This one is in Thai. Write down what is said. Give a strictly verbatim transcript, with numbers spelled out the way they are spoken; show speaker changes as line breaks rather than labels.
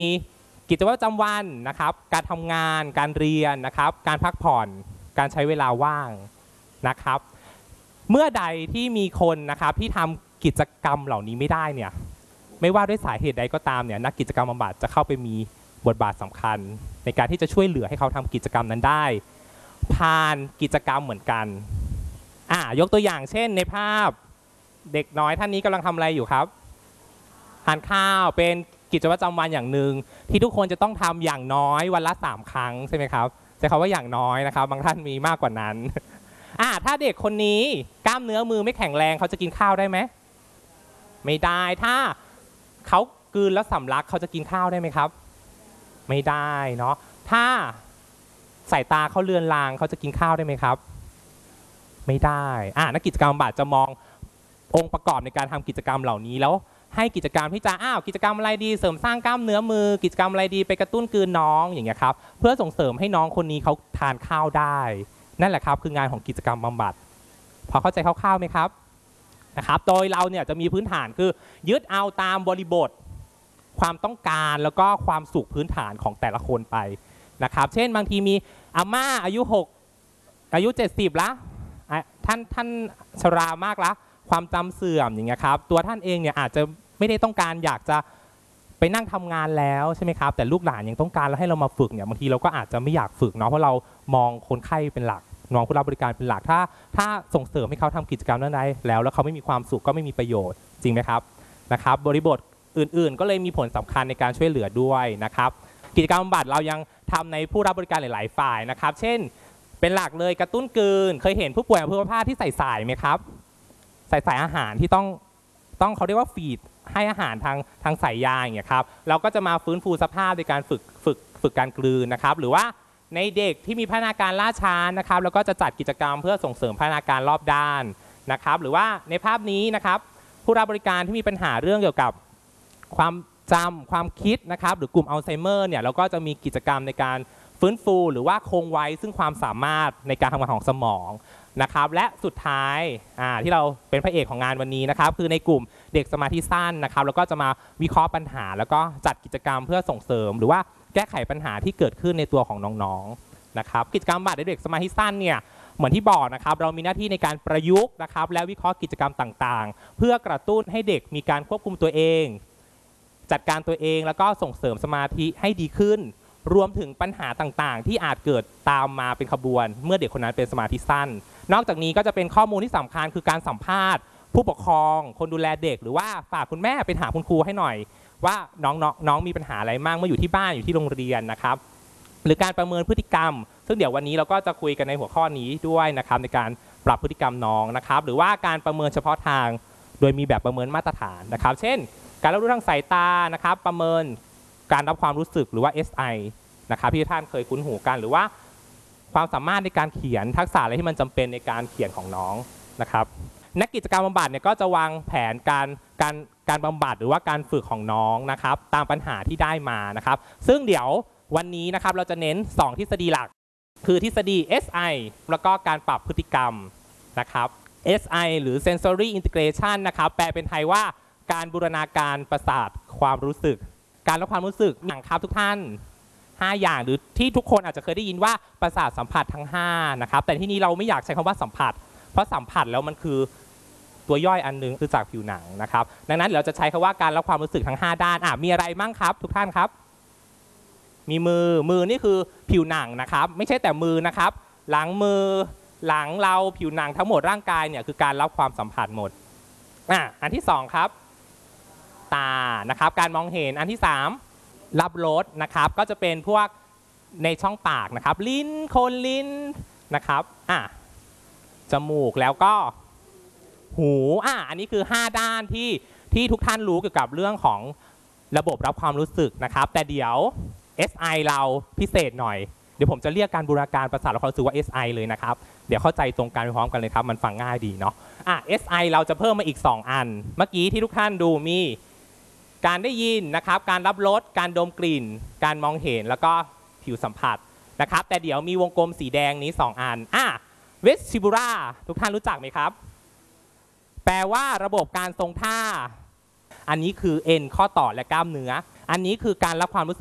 กิจวัตรประจำวันนะครับการทำงานการเรียนนะครับการพักผ่อนการใช้เวลาว่างนะครับเมื่อใดที่มีคนนะครับที่ทำกิจกรรมเหล่านี้ไม่ได้เนี่ยไม่ว่าด้วยสาเหตุใดก็ตามเนี่ยนักกิจกรรมบำบัดจะเข้าไปมีบทบาทสำคัญในการที่จะช่วยเหลือให้เขาทำกิจกรรมนั้นได้ผ่านกิจกรรมเหมือนกันอ่ายกตัวอย่างเช่นในภาพเด็กน้อยท่านนี้กำลังทำอะไรอยู่ครับทานข้าวเป็นกิจวัตรประจำวันอย่างหนึ่งที่ทุกคนจะต้องทำอย่างน้อยวันละสามครั้งใช่ไหมครับใช้คำว่าอย่างน้อยนะครับบางท่านมีมากกว่านั้นอ่าถ้าเด็กคนนี้กล้ามเนื้อมือไม่แข็งแรงเขาจะกินข้าวได้ไหมไม่ได้ถ้าเขากลืนแล้วสำลักเขาจะกินข้าวได้ไหมครับไม่ได้เนาะถ้าสายตาเขาเลือนลางเขาจะกินข้าวได้ไหมครับไม่ได้อ่านักกิจกรรมบำบัดจะมององค์ประกอบในการทำกิจกรรมเหล่านี้แล้วให้กิจกรรมที่จะอ้าวกิจกรรมอะไรดีเสริมสร้างกล้ามเนื้อมือกิจกรรมอะไรดีไปกระตุ้นกลืนน้องอย่างเงี้ยครับเพื่อส่งเสริมให้น้องคนนี้เขาทานข้าวได้นั่นแหละครับคืองานของกิจกรรมบำบัดพอเข้าใจคร่าวๆไหมครับนะครับโดยเราเนี่ยจะมีพื้นฐานคือยึดเอาตามบริบทความต้องการแล้วก็ความสุขพื้นฐานของแต่ละคนไปนะครับเช่นบางทีมีอาม่าอายุหกอายุเจ็ดสิบละท่านท่านชรามากละความจำเสื่อมอย่างเงี้ยครับตัวท่านเองเนี่ยอาจจะไม่ได้ต้องการอยากจะไปนั่งทำงานแล้วใช่ไหมครับแต่ลูกหลานยังต้องการแล้วให้เรามาฝึกเนี่ยบางทีเราก็อาจจะไม่อยากฝึกเนาะเพราะเรามองคนไข้เป็นหลักมองผู้รับบริการเป็นหลักถ้าถ้าส่งเสริมให้เขาทำกิจกรรมนั้นได้แล้วแล้วเขาไม่มีความสุขก็ไม่มีประโยชน์จริงไหมครับนะครับบริบทอื่นๆก็เลยมีผลสำคัญในการช่วยเหลือด้วยนะครับกิจกรรมบำบัดเรายังทำในผู้รับบริการหลายๆฝ่ายนะครับเช่นเป็นหลักเลยกระตุ้นกลืนเคยเห็นผู้ป่วยอัมพฤพาตที่ใส่สายไหมครับใส่สายอาหารที่ต้องต้องเขาเรียกว่าฟีดให้อาหารทางทางสายยาอย่างเงี้ยครับเราก็จะมาฟื้นฟูสภาพในการฝึกฝึกฝึกการกลืนนะครับหรือว่าในเด็กที่มีพัฒนาการล่าช้านะครับแล้วก็จะจัดกิจกรรมเพื่อส่งเสริมพัฒนาการรอบด้านนะครับหรือว่าในภาพนี้นะครับผู้รับบริการที่มีปัญหาเรื่องเกี่ยวกับความจำความคิดนะครับหรือกลุ่มอัลไซเมอร์เนี่ยเราก็จะมีกิจกรรมในการฟื้นฟูหรือว่าคงไว้ซึ่งความสามารถในการทำงานของสมองนะครับและสุดท้ายที่เราเป็นพระเอกของงานวันนี้นะครับคือในกลุ่มเด็กสมาธิสั้นนะครับแล้วก็จะมาวิเคราะห์ปัญหาแล้วก็จัดกิจกรรมเพื่อส่งเสริมหรือว่าแก้ไขปัญหาที่เกิดขึ้นในตัวของน้องๆนะครับกิจกรรมบำบัดเด็กสมาธิสั้นเนี่ยเหมือนที่บอกนะครับเรามีหน้าที่ในการประยุกต์นะครับและวิเคราะห์กิจกรรมต่างๆเพื่อกระตุ้นให้เด็กมีการควบคุมตัวเองจัดการตัวเองแล้วก็ส่งเสริมสมาธิให้ดีขึ้นรวมถึงปัญหาต่างๆที่อาจเกิดตามมาเป็นขบวนเมื่อเด็กคนนั้นเป็นสมาธิสั้นนอกจากนี้ก็จะเป็นข้อมูลที่สำคัญคือการสัมภาษณ์ผู้ปกครองคนดูแลเด็กหรือว่าฝากคุณแม่ไปหาคุณครูให้หน่อยว่าน้องๆน้องมีปัญหาอะไรบ้างเมื่ออยู่ที่บ้านอยู่ที่โรงเรียนนะครับหรือการประเมินพฤติกรรมซึ่งเดี๋ยววันนี้เราก็จะคุยกันในหัวข้อนี้ด้วยนะครับในการปรับพฤติกรรมน้องนะครับหรือว่าการประเมินเฉพาะทางโดยมีแบบประเมินมาตรฐานนะครับเช่นการรับรู้ทางสายตานะครับประเมินการรับความรู้สึกหรือว่า เอส ไอ นะครับที่ท่านเคยคุ้นหูกันหรือว่าความสามารถในการเขียนทักษะอะไรที่มันจำเป็นในการเขียนของน้องนะครับนักกิจกรรมบำบัดเนี่ยก็จะวางแผนการการการบำบัดหรือว่าการฝึกของน้องนะครับตามปัญหาที่ได้มานะครับซึ่งเดี๋ยววันนี้นะครับเราจะเน้นสองทฤษฎีหลักคือทฤษฎี เอส ไอ แล้วก็การปรับพฤติกรรมนะครับ เอส ไอ หรือ sensory integration นะครับแปลเป็นไทยว่าการบูรณาการประสาทความรู้สึกการรับความรู้สึกอย่างครับทุกท่านห้าอย่างหรือที่ทุกคนอาจจะเคยได้ยินว่าประสาทสัมผัสทั้งห้านะครับแต่ที่นี้เราไม่อยากใช้คำว่าสัมผัสเพราะสัมผัสแล้วมันคือตัวย่อยอันนึงคือจากผิวหนังนะครับดังนั้นเราจะใช้คำว่าการรับความรู้สึกทั้งห้าด้านอ่ะมีอะไรมั่งครับทุกท่านครับมีมือมือนี่คือผิวหนังนะครับไม่ใช่แต่มือนะครับหลังมือหลังเราผิวหนังทั้งหมดร่างกายเนี่ยคือการรับความสัมผัสหมดอ่ะอันที่สองครับตานะครับการมองเห็นอันที่สามรับรสนะครับก็จะเป็นพวกในช่องปากนะครับลิ้นโคนลิ้นนะครับอ่ะจมูกแล้วก็หูอ่ะอันนี้คือห้าด้านที่ที่ทุกท่านรู้เกี่ยวกับเรื่องของระบบรับความรู้สึกนะครับแต่เดี๋ยว เอส ไอ เราพิเศษหน่อยเดี๋ยวผมจะเรียกการบูรณาการประสาทรับความรู้สึกว่า เอส ไอ เลยนะครับเดี๋ยวเข้าใจตรงกันพร้อมกันเลยครับมันฟังง่ายดีเนาะอ่ะ เอส ไอ เราจะเพิ่มมาอีกสองอันเมื่อกี้ที่ทุกท่านดูมีการได้ยินนะครับการรับรสการดมกลิ่นการมองเห็นแล้วก็ผิวสัมผัสนะครับแต่เดี๋ยวมีวงกลมสีแดงนี้สองอันอ่ะ vestibular ทุกท่านรู้จักไหมครับแปลว่าระบบการทรงท่าอันนี้คือเอ็นข้อต่อและกล้ามเนื้ออันนี้คือการรับความรู้สึก